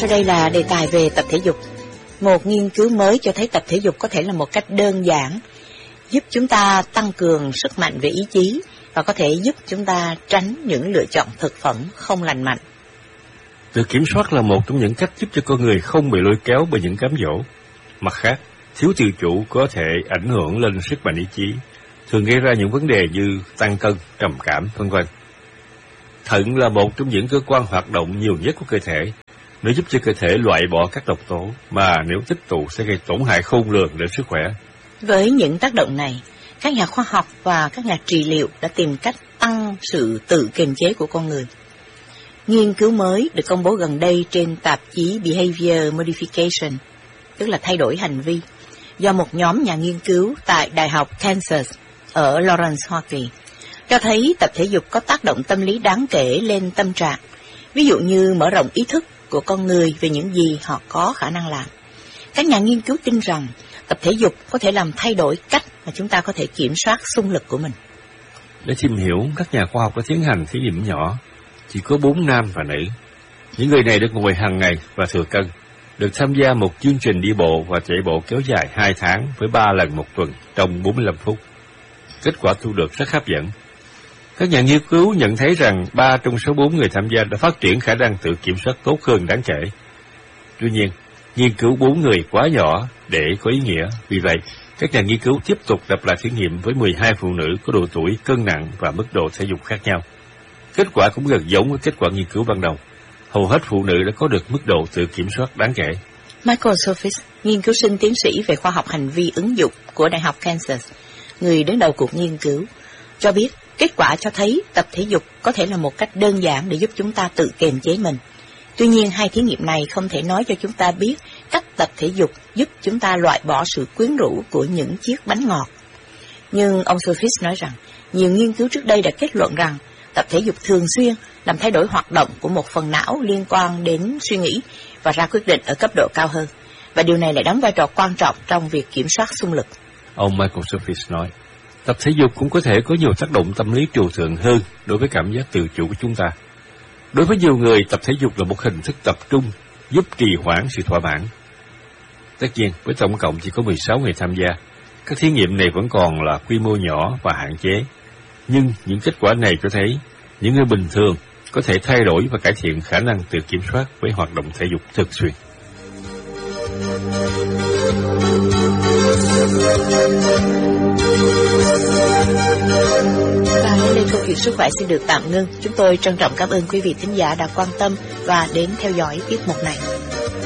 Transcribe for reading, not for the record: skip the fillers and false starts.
Sau đây là đề tài về tập thể dục. Một nghiên cứu mới cho thấy tập thể dục có thể là một cách đơn giản giúp chúng ta tăng cường sức mạnh về ý chí và có thể giúp chúng ta tránh những lựa chọn thực phẩm không lành mạnh. Tự kiểm soát là một trong những cách giúp cho con người không bị lôi kéo bởi những cám dỗ. Mặt khác, thiếu tự chủ có thể ảnh hưởng lên sức mạnh ý chí, thường gây ra những vấn đề như tăng cân, trầm cảm, v.v. Thận là một trong những cơ quan hoạt động nhiều nhất của cơ thể. Nó giúp cho cơ thể loại bỏ các độc tố mà nếu tích tụ sẽ gây tổn hại khôn lường đến sức khỏe. Với những tác động này, các nhà khoa học và các nhà trị liệu đã tìm cách tăng sự tự kiềm chế của con người. Nghiên cứu mới được công bố gần đây trên tạp chí Behavior Modification, tức là thay đổi hành vi, do một nhóm nhà nghiên cứu tại Đại học Kansas ở Lawrence, Hoa Kỳ, cho thấy tập thể dục có tác động tâm lý đáng kể lên tâm trạng, ví dụ như mở rộng ý thức của con người về những gì họ có khả năng làm. Các nhà nghiên cứu tin rằng tập thể dục có thể làm thay đổi cách mà chúng ta có thể kiểm soát xung lực của mình. Để tìm hiểu, các nhà khoa học đã tiến hành thí nghiệm nhỏ, chỉ có 4 nam và nữ. Những người này được ngồi hàng ngày và thừa cân, được tham gia một chương trình đi bộ và chạy bộ kéo dài 2 tháng với 3 lần một tuần trong 45 phút. Kết quả thu được rất hấp dẫn. Các nhà nghiên cứu nhận thấy rằng 3 trong số 4 người tham gia đã phát triển khả năng tự kiểm soát tốt hơn đáng kể. Tuy nhiên, nghiên cứu 4 người quá nhỏ để có ý nghĩa. Vì vậy, các nhà nghiên cứu tiếp tục lặp lại thử nghiệm với 12 phụ nữ có độ tuổi, cân nặng và mức độ thể dục khác nhau. Kết quả cũng gần giống với kết quả nghiên cứu ban đầu. Hầu hết phụ nữ đã có được mức độ tự kiểm soát đáng kể. Michael Sophis, nghiên cứu sinh tiến sĩ về khoa học hành vi ứng dụng của Đại học Kansas, người đứng đầu cuộc nghiên cứu, cho biết kết quả cho thấy tập thể dục có thể là một cách đơn giản để giúp chúng ta tự kiềm chế mình. Tuy nhiên, hai thí nghiệm này không thể nói cho chúng ta biết cách tập thể dục giúp chúng ta loại bỏ sự quyến rũ của những chiếc bánh ngọt. Nhưng ông Sophis nói rằng, nhiều nghiên cứu trước đây đã kết luận rằng tập thể dục thường xuyên làm thay đổi hoạt động của một phần não liên quan đến suy nghĩ và ra quyết định ở cấp độ cao hơn. Và điều này lại đóng vai trò quan trọng trong việc kiểm soát xung lực. Ông Michael Sophis nói, tập thể dục cũng có thể có nhiều tác động tâm lý trừu tượng hơn đối với cảm giác tự chủ của chúng ta. Đối với nhiều người, tập thể dục là một hình thức tập trung giúp trì hoãn sự thỏa mãn. Tất nhiên, với tổng cộng chỉ có 16 người tham gia, các thí nghiệm này vẫn còn là quy mô nhỏ và hạn chế. Nhưng những kết quả này cho thấy những người bình thường có thể thay đổi và cải thiện khả năng tự kiểm soát với hoạt động thể dục thường xuyên. Và đến đây câu chuyện sức khỏe xin được tạm ngưng. Chúng tôi trân trọng cảm ơn quý vị thính giả đã quan tâm và đến theo dõi tiết mục này.